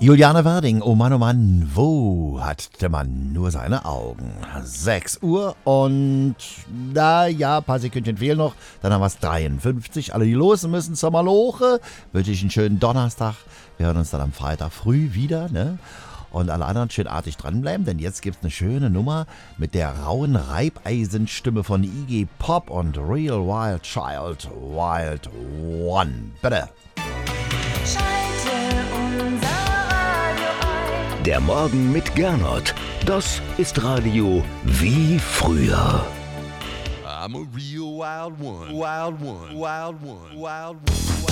Juliane Werding, oh Mann, wo hat der Mann nur seine Augen? 6 Uhr und ein paar Sekündchen fehlen noch, dann haben wir es 53. Alle, die los müssen zur Maloche, wünsche ich einen schönen Donnerstag. Wir hören uns dann am Freitag früh wieder, ne? Und alle anderen schön artig dranbleiben, denn jetzt gibt's eine schöne Nummer mit der rauen Reibeisenstimme von Iggy Pop und Real Wild Child, Wild One. Bitte. Der Morgen mit Gernot, das ist Radio wie früher. I'm a real wild one, wild one, wild one, wild one.